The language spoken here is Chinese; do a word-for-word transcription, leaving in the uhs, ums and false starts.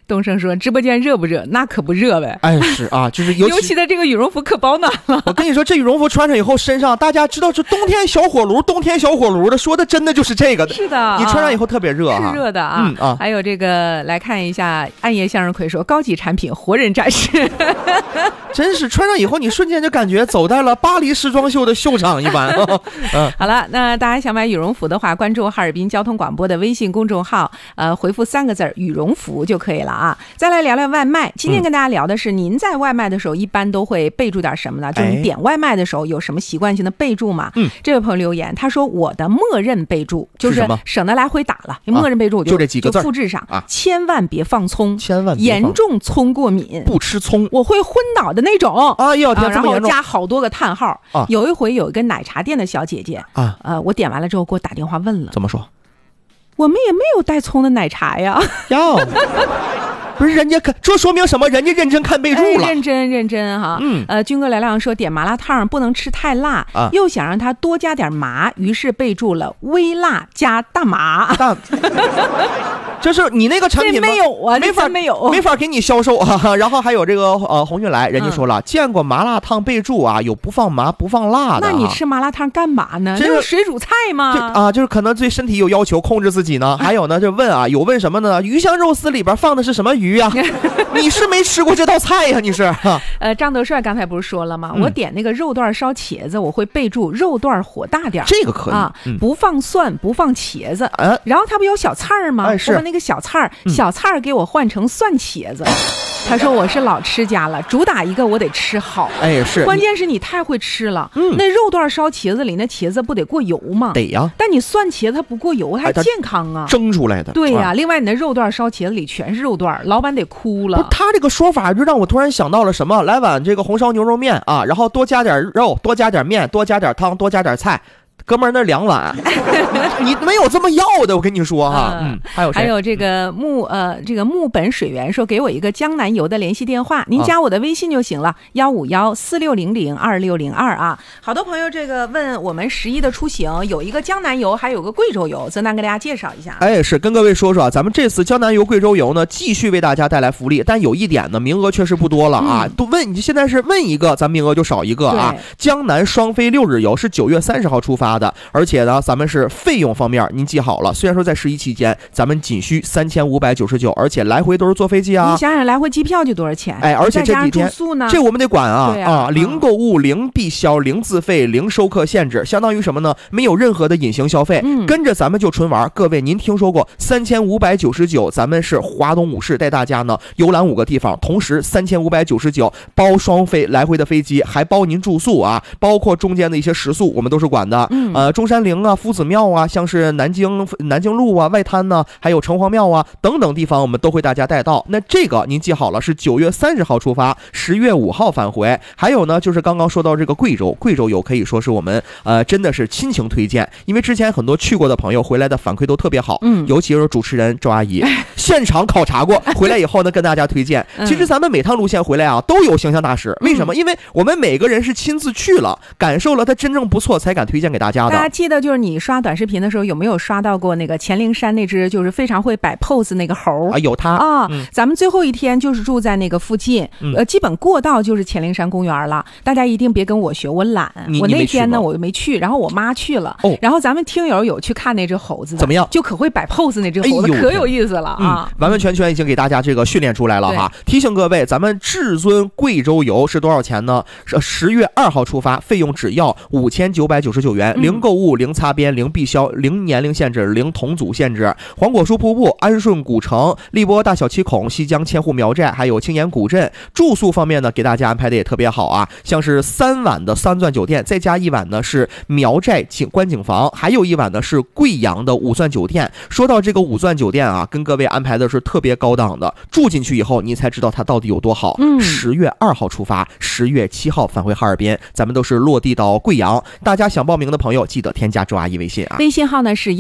东升说直播间热不热？那可不热呗。 哎，是啊，就是尤其尤其的这个羽绒服可保暖了。 我跟你说，这羽绒服穿上以后，身上大家知道是冬天小火炉，冬天小火炉的，说的真的就是这个的。 是的， 你穿上以后特别热啊，是热的啊。嗯啊，还有这个来看一下，暗夜向日葵说高级产品活人展示， 真是穿上以后，你瞬间就感觉走在了巴黎时装秀的秀场一般。 嗯，好了，那大家想买羽绒服的话，关注哈尔滨交通广播的微信公众号，呃，回复三个字羽绒服就可以了啊。再来聊聊外卖，今天跟大家聊的是，嗯、您在外卖的时候一般都会备注点什么呢？就是你点外卖的时候有什么习惯性的备注吗？嗯，这位朋友留言，他说我的默认备注就是省得来回打了，默认备注就、啊、 就这几个字， 就复制上啊，千万别放葱， 千万别放严重葱过敏， 不吃葱我会昏倒的那种。 哎呦， 啊、然后加好多个叹号。啊、有一回有一个奶茶店的小姐姐啊，呃，我点完了之后给我打电话问了， 怎么说？ 我们也没有带葱的奶茶呀。 要不是人家看，这说明什么？人家认真看备注了， 哎、认真认真哈。嗯，呃，军哥聊聊说点麻辣烫不能吃太辣，啊、又想让他多加点麻，于是备注了微辣加大麻。大就是你那个产品没有啊， 没法没有， 没法给你销售啊。然后还有这个呃红运来，人家说了，嗯、见过麻辣烫备注啊，有不放麻不放辣的、啊。 那你吃麻辣烫干嘛呢？这是水煮菜吗？ 啊，就是可能对身体有要求，控制自己呢。还有呢，就问啊，有问什么呢？鱼香肉丝里边放的是什么鱼啊？你是没吃过这道菜呀、啊？你是？ 呃，张德帅刚才不是说了吗？嗯、我点那个肉段烧茄子，我会备注肉段火大点， 这个可以啊， 嗯、 不放蒜，不放茄子。呃、然后他不有小菜吗？ 哎、是我把那个小菜，嗯、小菜给我换成蒜茄子。他说我是老吃家了，主打一个我得吃好。 哎，是， 关键是你太会吃了。嗯，那肉段烧茄子里那茄子不得过油吗？ 得呀。 但你蒜茄子它不过油，还健康啊。 蒸出来的。 对呀、啊。另外，你那肉段烧茄子里全是肉段，老板得哭了。 不是他这个说法就让我突然想到了什么？来碗这个红烧牛肉面啊，然后多加点肉，多加点面，多加点汤，多加点菜。哥们儿，那两碗，你没有这么要的，我跟你说哈。嗯，还有谁？ 还有这个木呃，这个木本水源说给我一个江南油的联系电话，您加我的微信就行了，幺五幺四六零零二六零二啊。好多朋友这个问我们十一的出行，有一个江南油，还有个贵州油，泽南给大家介绍一下。 哎，是跟各位说说啊，咱们这次江南油、贵州油呢，继续为大家带来福利，但有一点呢，名额确实不多了啊。嗯、都问你现在是问一个，咱名额就少一个啊。江南双飞六日游是九月三十号出发的，而且呢，咱们是费用方面您记好了，虽然说在十一期间，咱们仅需三千五百九十九，而且来回都是坐飞机啊。 你想想来回机票就多少钱？ 哎，而且这几天住宿呢， 这我们得管啊啊, 啊！零购物、零必销、零自费、零收客限制，相当于什么呢？没有任何的隐形消费，嗯、跟着咱们就纯玩。各位，您听说过三千五百九十九？咱们是华东五市带大家呢游览五个地方，同时三千五百九十九包双飞来回的飞机，还包您住宿啊，包括中间的一些食宿，我们都是管的。嗯、呃，中山陵啊、夫子庙啊，像是南京南京路啊、外滩呢、啊，还有城隍庙啊等等地方，我们都会大家带到。那这个您记好了，是九月三十号出发，十月五号返回。还有呢，就是刚刚说到这个贵州，贵州游可以说是我们呃真的是亲情推荐，因为之前很多去过的朋友回来的反馈都特别好，嗯，尤其是主持人周阿姨现场考察过，回来以后呢跟大家推荐。其实咱们每趟路线回来啊都有形象大使，为什么？因为我们每个人是亲自去了，感受了它真正不错，才敢推荐给大家的。 大家记得就是你刷短视频的时候有没有刷到过那个乾陵山那只就是非常会摆 pose 那个猴啊？有他啊、嗯！咱们最后一天就是住在那个附近，嗯、呃，基本过道就是乾陵山公园了。大家一定别跟我学，我懒。我那天呢我没去，然后我妈去了。哦，然后咱们听友有去看那只猴子， 怎么样？ 就可会摆 pose 那只猴子，哎、可有意思了啊！ 嗯、完完全全已经给大家这个训练出来了哈。提醒各位，咱们至尊贵州游是多少钱呢？是十月二号出发，费用只要五千九百九十九元，嗯、零购物、零擦边、零必销、零年龄限制、零同组限制。黄果树瀑布、安顺古城、荔波大小七孔、西江千户苗寨，还有青岩古镇。住宿方面呢，给大家安排的也特别好啊，像是三晚的三钻酒店，再加一晚呢是苗寨景观景房，还有一晚呢是贵阳的五钻酒店。说到这个五钻酒店啊，跟各位安排的是特别高档的，住进去以后你才知道它到底有多好。嗯，十月二号出发，十月七号返回哈尔滨，咱们都是落地到贵阳。大家想报名的朋友，记得添加周阿姨微信啊， 微信号呢是